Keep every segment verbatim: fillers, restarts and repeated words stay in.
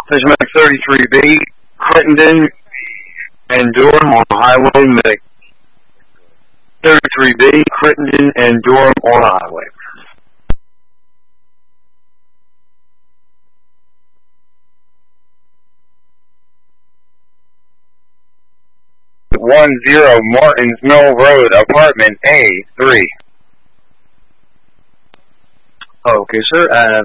There's Medic thirty-three B, Crittenden and Durham on the highway. Medic thirty-three B, Crittenden and Durham on the highway. one zero Martins Mill Road, apartment A three. Okay, sir. Uh,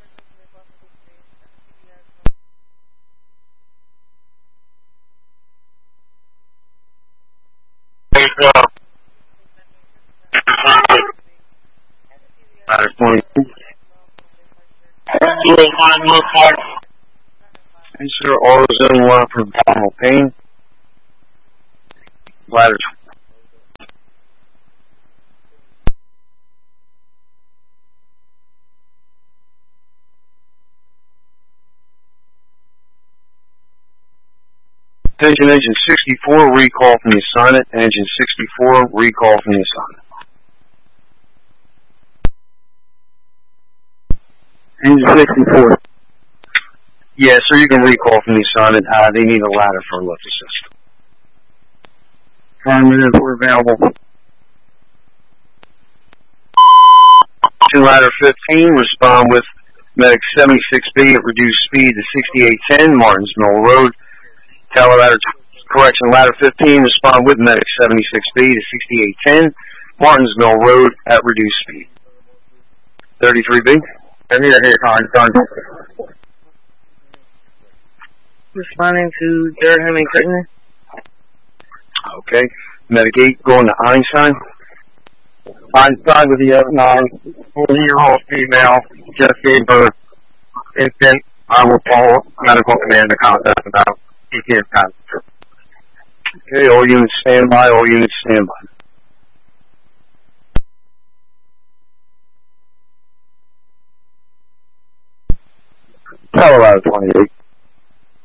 Ladder twenty-two. And sir, AutoZone one for abdominal pain. Ladder. Attention, engine sixty-four, recall from the assignment. Engine sixty-four, recall from the assignment. Engine sixty-four. Yeah, sir, you can recall from the assignment. Uh, they need a ladder for a lift assist. Five minutes, we're available. To ladder fifteen, respond with Medic seventy-six B at reduced speed to sixty-eight ten, Martins Mill Road. Tower ladder, correction, ladder fifteen, respond with Medic seventy-six B to sixty-eight ten, Martins Mill Road at reduced speed. thirty-three B. I'm here, here, Con, Con. Responding to Durham and Crittenden. Okay. Medic eight going to Einstein. Einstein with the F nine, forty-year-old female, just gave birth. Infant, I will call medical command to contact about P T S passenger. Okay, all units stand by, all units stand by. Colorado twenty-eight.